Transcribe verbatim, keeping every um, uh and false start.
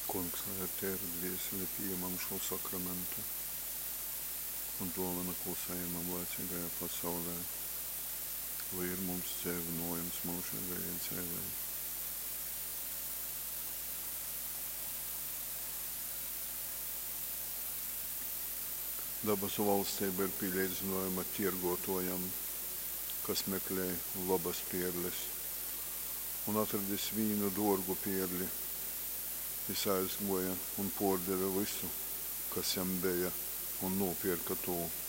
Kungs, lai ar Tēvu dvieseli pieņemam šo sakramentu un dāvana klusējumam laicīgajā pasaulē, lai ir mums dzevinojums mūžīgajai dzīvei. Dabasu valstība ir pielīdzinājuma tirgotojam, kas meklē labas pierles, un atradis vīnu dārgu pierli. Viņš aizgoja un pārdeva visu, kas jam bija, un nopirka to.